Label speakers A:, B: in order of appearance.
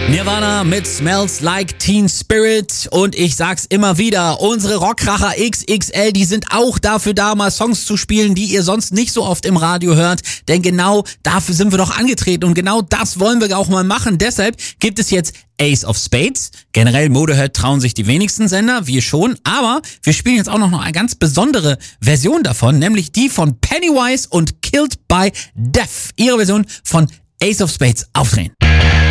A: Nirvana mit Smells Like Teen Spirit und ich sag's immer wieder, unsere Rockkracher XXL, die sind auch dafür da, mal Songs zu spielen, die ihr sonst nicht so oft im Radio hört, denn genau dafür sind wir doch angetreten und genau das wollen wir auch mal machen. Deshalb gibt es jetzt Ace of Spades. Generell Motorhead trauen sich die wenigsten Sender, wir schon, aber wir spielen jetzt auch noch eine ganz besondere Version davon, nämlich die von Pennywise und Killed by Death. Ihre Version von Ace of Spades. Aufdrehen.